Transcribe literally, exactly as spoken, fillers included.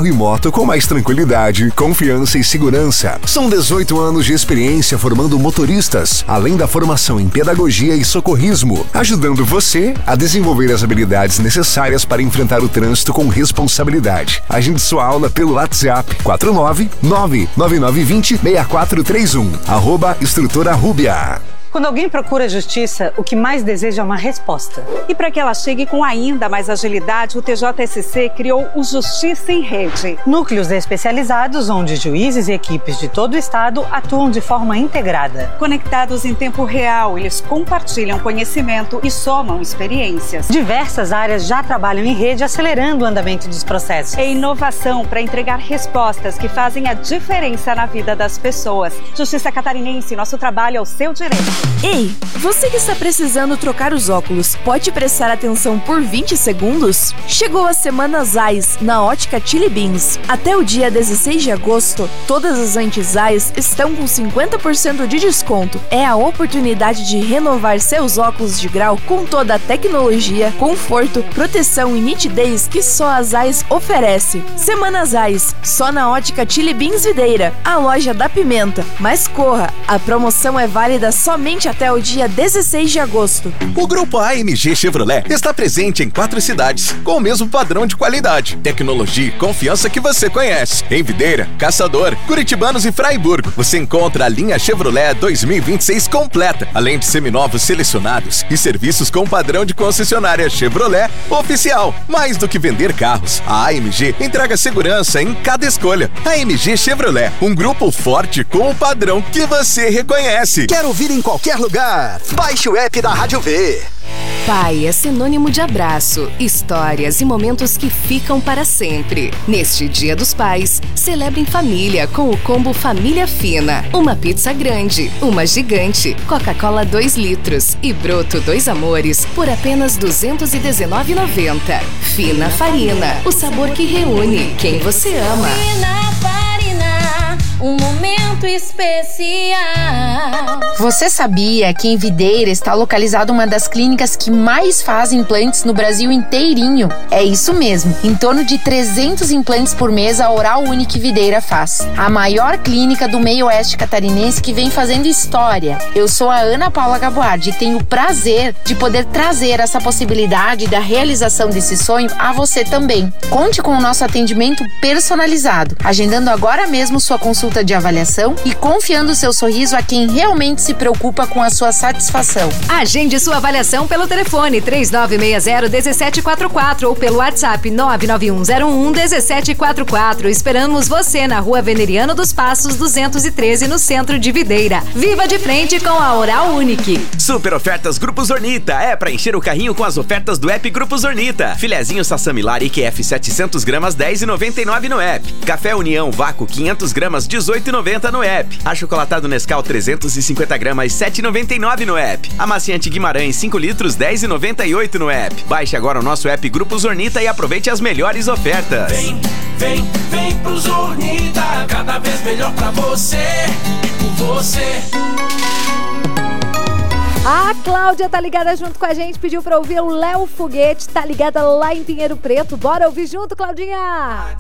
carro e moto com mais tranquilidade, confiança e segurança. São dezoito anos de experiência formando motoristas, além da formação em pedagogia e socorrismo, ajudando você a desenvolver as habilidades necessárias para enfrentar o trânsito com responsabilidade. Agende sua aula pelo WhatsApp quatro nove nove nove nove dois zero seis quatro três um, arroba Instrutora Rúbia. Quando alguém procura justiça, o que mais deseja é uma resposta. E para que ela chegue com ainda mais agilidade, o T J S C criou o Justiça em Rede. Núcleos especializados onde juízes e equipes de todo o estado atuam de forma integrada. Conectados em tempo real, eles compartilham conhecimento e somam experiências. Diversas áreas já trabalham em rede, acelerando o andamento dos processos. É inovação para entregar respostas que fazem a diferença na vida das pessoas. Justiça Catarinense, nosso trabalho é o seu direito. Ei, você que está precisando trocar os óculos, pode prestar atenção por vinte segundos? Chegou a Semana Zeiss na Ótica Chili Beans. Até o dia dezesseis de agosto, todas as lentes Zeiss estão com cinquenta por cento de desconto. É a oportunidade de renovar seus óculos de grau com toda a tecnologia, conforto, proteção e nitidez que só a Zeiss oferece. Semana Zeiss, só na Ótica Chili Beans Videira, a loja da Pimenta. Mas corra, a promoção é válida somente até o dia dezesseis de agosto. O Grupo A M G Chevrolet está presente em quatro cidades, com o mesmo padrão de qualidade, tecnologia e confiança que você conhece. Em Videira, Caçador, Curitibanos e Fraiburgo, você encontra a linha Chevrolet dois mil e vinte e seis completa, além de seminovos selecionados e serviços com padrão de concessionária Chevrolet oficial. Mais do que vender carros, a A M G entrega segurança em cada escolha. A M G Chevrolet, um grupo forte com o padrão que você reconhece. Quero ouvir em qualquer lugar. Baixe o app da Rádio V. Pai é sinônimo de abraço, histórias e momentos que ficam para sempre. Neste Dia dos Pais, celebre em família com o combo Família Fina. Uma pizza grande, uma gigante, Coca-Cola dois litros e Broto dois Amores por apenas duzentos e dezenove reais e noventa centavos. Fina Farina, o sabor que reúne quem você ama. Fina Farina, um momento especial. Você sabia que em Videira está localizada uma das clínicas que mais faz implantes no Brasil inteirinho? É isso mesmo, em torno de trezentos implantes por mês a Oral Unique Videira faz. A maior clínica do meio oeste catarinense que vem fazendo história. Eu sou a Ana Paula Gaboardi e tenho o prazer de poder trazer essa possibilidade da realização desse sonho a você também. Conte com o nosso atendimento personalizado, agendando agora mesmo sua consulta de avaliação e confiando seu sorriso a quem realmente se preocupa com a sua satisfação. Agende sua avaliação pelo telefone três nove seis zero um sete quatro quatro ou pelo WhatsApp nove nove um zero um um sete quatro quatro. Esperamos você na Rua Veneriano dos Passos duzentos e treze, no centro de Videira. Viva de frente com a Oral Unique. Super ofertas Grupo Zornita. É pra encher o carrinho com as ofertas do app Grupo Zornita. Filezinho Sassamilar I Q F setecentos gramas dez reais e noventa e nove centavos no app. Café União Vácuo quinhentos gramas dezoito reais e noventa centavos no app. Achocolatado Nescau trezentos e cinquenta gramas sete reais e noventa e nove centavos no app. Amaciante Guimarães cinco litros dez reais e noventa e oito centavos no app. Baixe agora o nosso app Grupo Zornita e aproveite as melhores ofertas. Vem, vem, vem pro Zornita, cada vez melhor pra você e por você. A Cláudia tá ligada junto com a gente, pediu pra ouvir o Léo Foguete, tá ligada lá em Pinheiro Preto. Bora ouvir junto, Claudinha!